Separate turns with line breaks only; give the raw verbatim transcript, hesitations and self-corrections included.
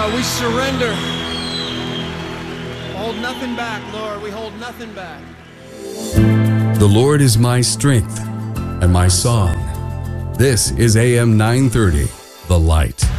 God, we surrender. Hold nothing back, Lord. We hold nothing back.
The Lord is my strength and my song. This is A M nine thirty, The Light.